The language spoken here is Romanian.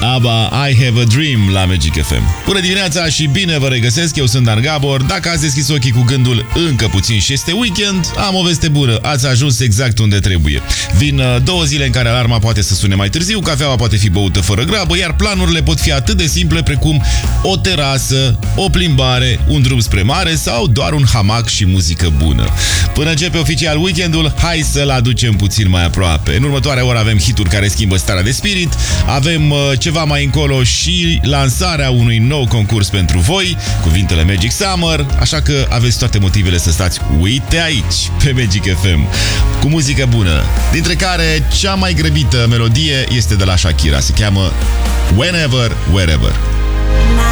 ABBA, I Have a Dream la Magic FM. Bună dimineața și bine vă regăsesc, eu sunt Dan Gabor. Dacă ați deschis ochii cu gândul încă puțin și este weekend, am o veste bună, ați ajuns exact unde trebuie. Vin 2 zile în care alarma poate să sune mai târziu, cafeaua poate fi băută fără grabă, iar planurile pot fi atât de simple precum o terasă, o plimbare, un drum spre mare sau doar un hamac și muzică bună. Până începe oficial weekendul, hai să-l aducem puțin mai aproape. În următoarea oră avem hituri care schimbă starea de spirit, avem ceva mai încolo și lansarea unui nou concurs pentru voi, cuvintele Magic Summer, așa că aveți toate motivele să stați, uite aici, pe Magic FM, cu muzică bună, dintre care cea mai grăbită melodie este de la Shakira, se cheamă Whenever, Wherever.